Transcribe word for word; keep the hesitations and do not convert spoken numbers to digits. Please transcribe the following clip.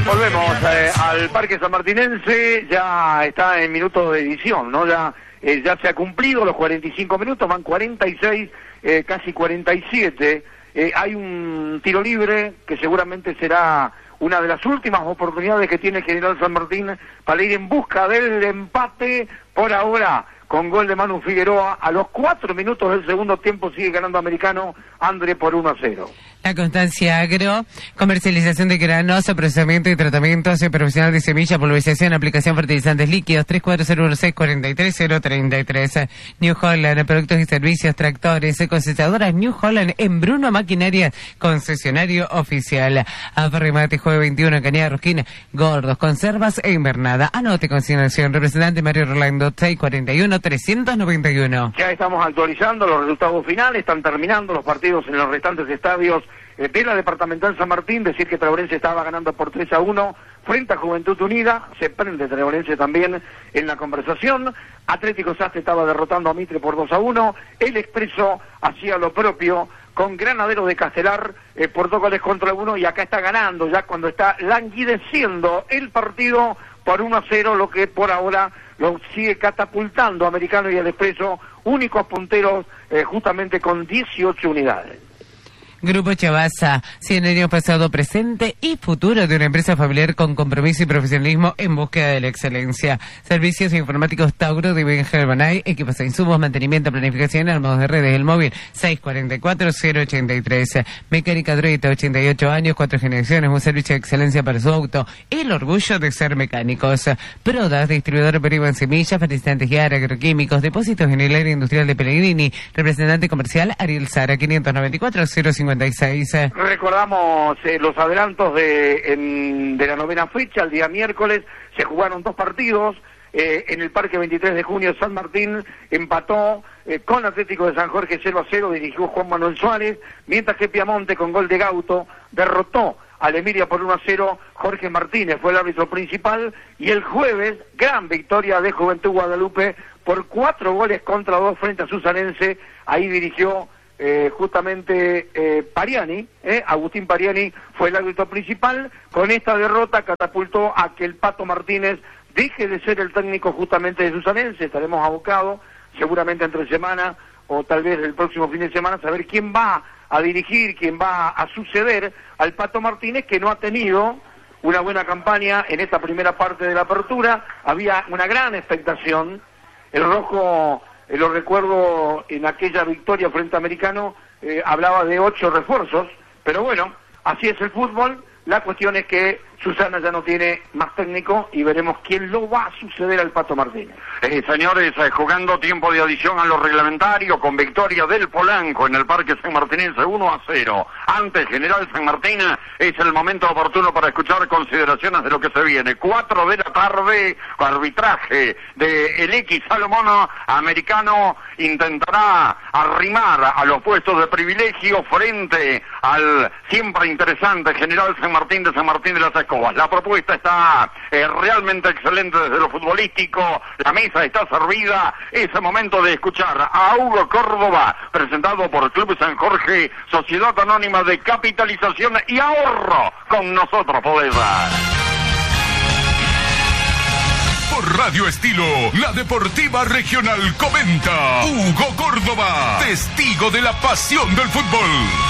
Volvemos eh, al Parque Sanmartinense, ya está en minutos de edición, ¿no? Ya, eh, ya se ha cumplido los cuarenta y cinco minutos, van cuarenta y seis, eh, casi cuarenta y siete. Eh, hay un tiro libre que seguramente será una de las últimas oportunidades que tiene General San Martín para ir en busca del empate por ahora, con gol de Manu Figueroa. A los cuatro minutos del segundo tiempo sigue ganando Americano, André, por uno a cero. La Constancia Agro, comercialización de granos, procesamiento y tratamientos, profesional de semilla, pulverización, aplicación fertilizantes líquidos, tres cuatro cero uno seis cuatro tres cero tres tres. New Holland, productos y servicios, tractores, cosechadoras New Holland en Bruno Maquinaria, concesionario oficial. Aferrimate, jueves veintiuno en Cañada Rosquín, gordos, conservas e invernada. Anote consignación, representante Mario Rolando, seis cuatro uno trescientos noventa y uno. Ya estamos actualizando los resultados finales, están terminando los partidos en los restantes estadios de la Departamental San Martín. Decir que Traborense estaba ganando por tres a uno frente a Juventud Unida, se prende Traborense también en la conversación. Atlético Saste estaba derrotando a Mitre por dos a uno, el Expreso hacía lo propio con Granadero de Castelar eh, por dos goles contra uno, y acá está ganando ya cuando está languideciendo el partido por uno a cero, lo que por ahora lo sigue catapultando Americano y el Expreso, únicos punteros eh, justamente con dieciocho unidades. Grupo Chavasa, cien años pasado, presente y futuro de una empresa familiar con compromiso y profesionalismo en búsqueda de la excelencia. Servicios informáticos Tauro de Benja Banay, equipos de insumos, mantenimiento, planificación, armados de redes, el móvil seis cuatro cuatro cero ocho tres. Mecánica Droita, ochenta y ocho años, cuatro generaciones, un servicio de excelencia para su auto, el orgullo de ser mecánicos. Prodas, distribuidor primo en semillas, fertilizantes y agroquímicos, depósitos en el área industrial de Pellegrini, representante comercial Ariel Sara, quinientos noventa y cuatro cero cincuenta y seis. Recordamos eh, los adelantos de, en, de la novena fecha. El día miércoles se jugaron dos partidos. Eh, en el Parque veintitrés de junio, San Martín empató eh, con Atlético de San Jorge cero a cero, dirigió Juan Manuel Suárez, mientras que Piamonte, con gol de Gauto, derrotó al Emilia por uno a cero. Jorge Martínez fue el árbitro principal, y el jueves, gran victoria de Juventud Guadalupe por cuatro goles contra dos frente a Susanense. Ahí dirigió Eh, justamente eh, Pariani, eh, Agustín Pariani fue el árbitro principal. Con esta derrota catapultó a que el Pato Martínez deje de ser el técnico justamente de Susanense. Estaremos abocados seguramente entre semana o tal vez el próximo fin de semana a saber quién va a dirigir, quién va a suceder al Pato Martínez, que no ha tenido una buena campaña en esta primera parte de la apertura. Había una gran expectación. El rojo, Eh, lo recuerdo en aquella victoria frente a Americano, eh, hablaba de ocho refuerzos, pero bueno, así es el fútbol. La cuestión es que Susana ya no tiene más técnico y veremos quién lo va a suceder al Pato Martínez. Eh, señores, eh, jugando tiempo de adición a lo reglamentario, con victoria del Polanco en el Parque San Martinense uno a cero. Ante General San Martín, es el momento oportuno para escuchar consideraciones de lo que se viene. Cuatro de la tarde, arbitraje de el X Salomón. Americano intentará arrimar a los puestos de privilegio frente al siempre interesante General San Martín de San Martín de las Escobas. La propuesta está eh, realmente excelente desde lo futbolístico. La mesa está servida. Es el momento de escuchar a Hugo Córdoba, presentado por Club San Jorge, Sociedad Anónima de Capitalización y Ahorro. Con nosotros podés dar. Por Radio Estilo, la Deportiva Regional comenta Hugo Córdoba, testigo de la pasión del fútbol.